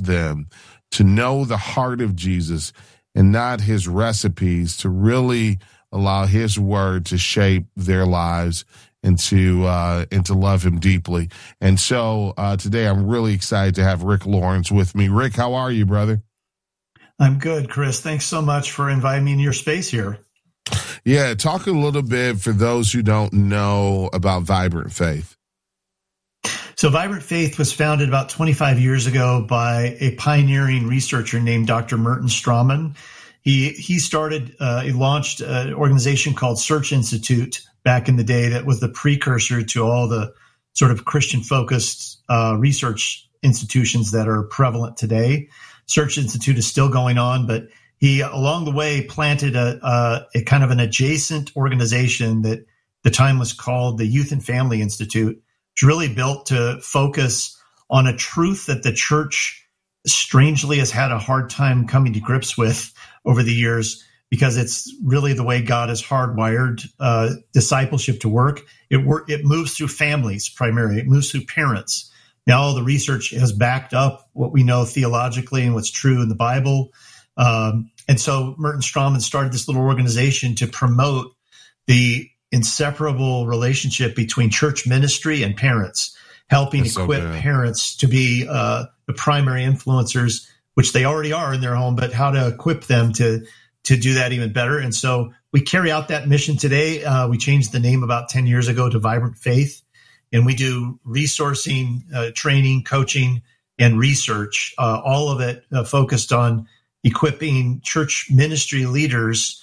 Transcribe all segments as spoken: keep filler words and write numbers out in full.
them to know the heart of Jesus and not his recipes, to really allow his word to shape their lives and to uh, and to love him deeply. And so uh, today I'm really excited to have Rick Lawrence with me. Rick, how are you, brother? I'm good, Chris. Thanks so much for inviting me in your space here. Yeah, talk a little bit for those who don't know about Vibrant Faith. So Vibrant Faith was founded about twenty-five years ago by a pioneering researcher named Doctor Merton Strawman. He he started, uh, he launched an organization called Search Institute back in the day that was the precursor to all the sort of Christian-focused uh, research institutions that are prevalent today. Search Institute is still going on, but he, along the way, planted a, a, a kind of an adjacent organization that at the time was called the Youth and Family Institute. It's really built to focus on a truth that the church strangely has had a hard time coming to grips with over the years, because it's really the way God has hardwired uh, discipleship to work. It work, it moves through families primarily. It moves through parents. Now, all the research has backed up what we know theologically and what's true in the Bible. Um, and so Merton Strawman started this little organization to promote the inseparable relationship between church ministry and parents, helping That's equip so parents to be uh, the primary influencers, which they already are in their home, but how to equip them to to do that even better. And so we carry out that mission today. Uh, we changed the name about ten years ago to Vibrant Faith, and we do resourcing, uh, training, coaching, and research, uh, all of it uh, focused on equipping church ministry leaders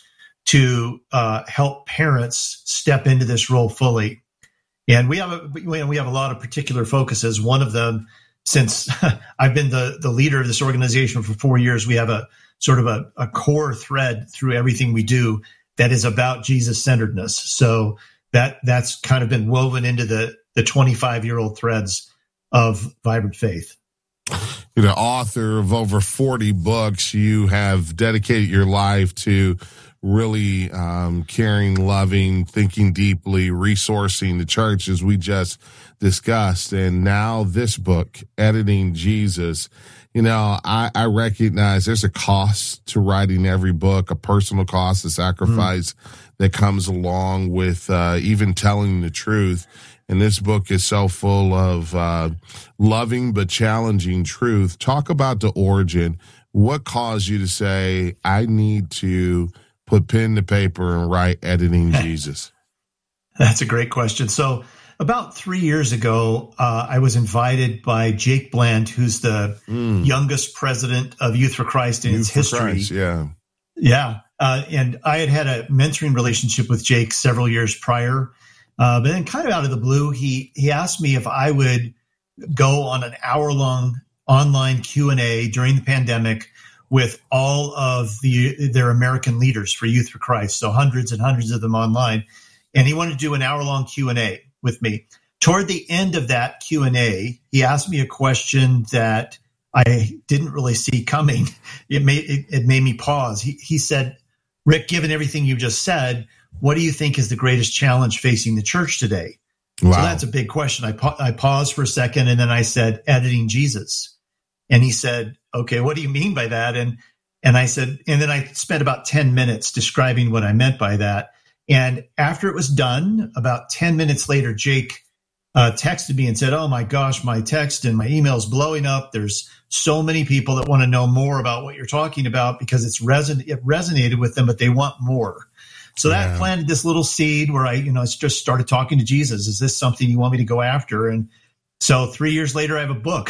to uh, help parents step into this role fully. And we have a, we have a lot of particular focuses. One of them, since I've been the, the leader of this organization for four years, we have a sort of a, a core thread through everything we do that is about Jesus-centeredness. So that that's kind of been woven into the the twenty-five-year-old threads of Vibrant Faith. You're the author of over forty books. You have dedicated your life to really um, caring, loving, thinking deeply, resourcing the church, as we just discussed. And now this book, Editing Jesus. You know, I, I recognize there's a cost to writing every book, a personal cost, a sacrifice mm. that comes along with uh, even telling the truth. And this book is so full of uh, loving but challenging truth. Talk about the origin. What caused you to say, I need to put pen to paper and write Editing Jesus? That's a great question. So about three years ago, uh, I was invited by Jake Bland, who's the mm. youngest president of Youth for Christ in Youth its history. Christ, yeah. Yeah. Uh, and I had had a mentoring relationship with Jake several years prior. Uh, but then kind of out of the blue, he he asked me if I would go on an hour-long online Q and A during the pandemic with all of the their American leaders for Youth for Christ, so hundreds and hundreds of them online. And he wanted to do an hour-long Q and A with me. Toward the end of that Q and A, he asked me a question that I didn't really see coming. It made it, it made me pause. He, he said, Rick, given everything you just said, what do you think is the greatest challenge facing the church today? Wow. So that's a big question. I, pa- I paused for a second, and then I said, editing Jesus. And he said, okay, what do you mean by that? And and I said, and then I spent about ten minutes describing what I meant by that. And after it was done, about ten minutes later, Jake uh, texted me and said, oh my gosh, my text and my email is blowing up. There's so many people that want to know more about what you're talking about because it's reson- it resonated with them, but they want more. So that yeah. planted this little seed where I, you know, just started talking to Jesus. Is this something you want me to go after? And so three years later, I have a book.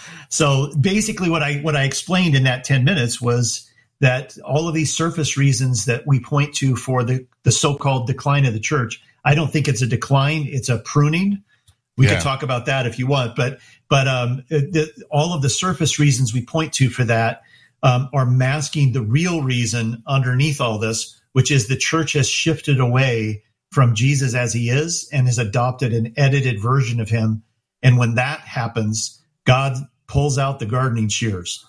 So basically what I, what I explained in that ten minutes was that all of these surface reasons that we point to for the, the so-called decline of the church, I don't think it's a decline. It's a pruning. We yeah. could talk about that if you want, but, but, um, the, all of the surface reasons we point to for that, um, are masking the real reason underneath all this, which is the church has shifted away from Jesus as he is and has adopted an edited version of him. And when that happens, God pulls out the gardening shears.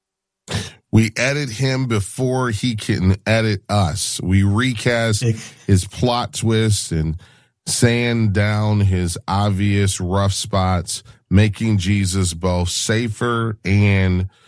We edit him before he can edit us. We recast his plot twists and sand down his obvious rough spots, making Jesus both safer and